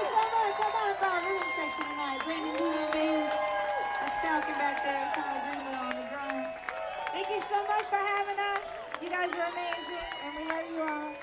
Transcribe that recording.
so much. How about our rhythm section tonight? Brandon Newman bass. That's Falcon back there. Tyler Greenwood on the drums. Thank you so much for having us. You guys are amazing, and we love you all.